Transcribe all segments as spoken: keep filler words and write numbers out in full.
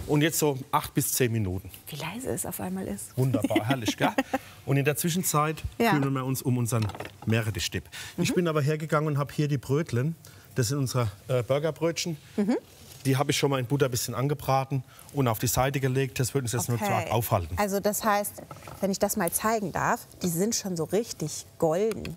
Und jetzt so acht bis zehn Minuten. Wie leise es auf einmal ist. Wunderbar, herrlich, gell? Und in der Zwischenzeit Ja. kümmern wir uns um unseren Meerrettichstipp. Mhm. Ich bin aber hergegangen und habe hier die Brötlen. Das sind unsere äh, Burgerbrötchen. Mhm. Die habe ich schon mal in Butter ein bisschen angebraten und auf die Seite gelegt. Das wird uns jetzt Okay. nur zu arg aufhalten. Also das heißt, wenn ich das mal zeigen darf, die sind schon so richtig golden.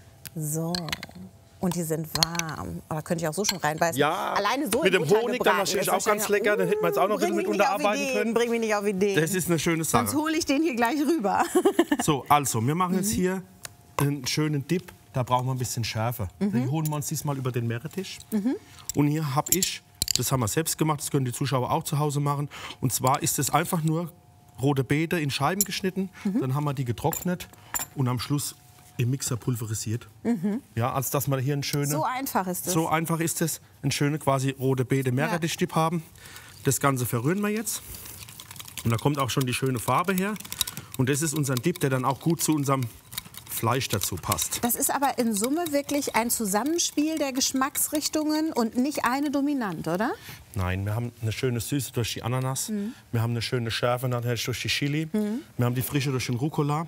So. Und die sind warm. Aber könnte ich auch so schon reinbeißen. Ja, alleine so mit in dem Butter Honig gebraten dann natürlich ist auch ganz lecker. Dann hätten wir jetzt auch noch ein bisschen mit Bring mich nicht auf unterarbeiten Ideen, können. Bring mich nicht auf Ideen. Das ist eine schöne Sache. Sonst hole ich den hier gleich rüber. So, also, wir machen jetzt hier einen schönen Dip. Da brauchen wir ein bisschen Schärfe. Mhm. Den holen wir uns diesmal über den Meerrettich. Mhm. Und hier habe ich, das haben wir selbst gemacht, das können die Zuschauer auch zu Hause machen. Und zwar ist es einfach nur rote Beete in Scheiben geschnitten. Mhm. Dann haben wir die getrocknet und am Schluss im Mixer pulverisiert. Mhm. Ja, als dass wir hier einen schönen... So einfach ist es. So einfach ist es. Einen schönen quasi rote Beete Meerrettichstipp ja. haben. Das Ganze verrühren wir jetzt. Und da kommt auch schon die schöne Farbe her. Und das ist unser Dip, der dann auch gut zu unserem Fleisch dazu passt. Das ist aber in Summe wirklich ein Zusammenspiel der Geschmacksrichtungen und nicht eine dominant, oder? Nein, wir haben eine schöne Süße durch die Ananas. Mhm. Wir haben eine schöne Schärfe natürlich durch die Chili. Mhm. Wir haben die Frische durch den Rucola.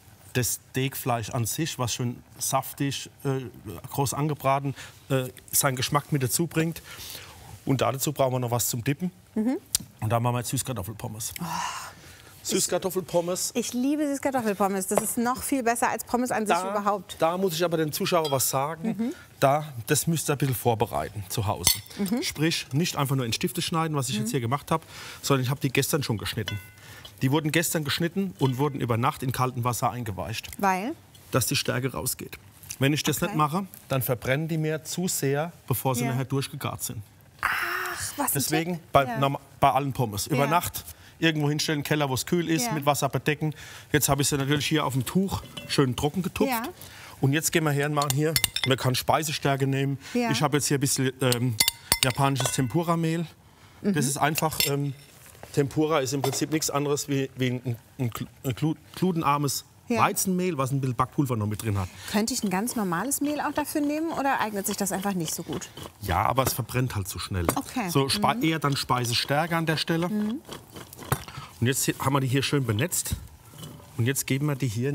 Das Steakfleisch an sich, was schon saftig, äh, groß angebraten, äh, seinen Geschmack mit dazu bringt. Und dazu brauchen wir noch was zum Dippen. Mhm. Und da machen wir jetzt Süßkartoffelpommes. Oh. Süßkartoffelpommes. Ich liebe Süßkartoffelpommes. Das ist noch viel besser als Pommes an sich da, überhaupt. Da muss ich aber den Zuschauern was sagen. Mhm. Da, das müsst ihr ein bisschen vorbereiten zu Hause. Mhm. Sprich, nicht einfach nur in Stifte schneiden, was ich mhm. jetzt hier gemacht habe, sondern ich habe die gestern schon geschnitten. Die wurden gestern geschnitten und wurden über Nacht in kaltem Wasser eingeweicht. Weil? Dass die Stärke rausgeht. Wenn ich das okay. nicht mache, dann verbrennen die mir zu sehr, bevor sie ja. nachher durchgegart sind. Ach, was Deswegen ein bei, ja. bei allen Pommes. Über ja. Nacht irgendwo hinstellen, Keller, wo es kühl ist, ja. mit Wasser bedecken. Jetzt habe ich sie natürlich hier auf dem Tuch schön trocken getupft. Ja. Und jetzt gehen wir her und machen hier, man kann Speisestärke nehmen. Ja. Ich habe jetzt hier ein bisschen ähm, japanisches Tempura-Mehl. Mhm. Das ist einfach... Ähm, Tempura ist im Prinzip nichts anderes wie, wie ein, ein, ein glutenarmes ja. Weizenmehl, was ein bisschen Backpulver noch mit drin hat. Könnte ich ein ganz normales Mehl auch dafür nehmen oder eignet sich das einfach nicht so gut? Ja, aber es verbrennt halt zu schnell. Okay. So mhm. eher dann Speisestärke an der Stelle. Mhm. Und jetzt haben wir die hier schön benetzt. Und jetzt geben wir die hier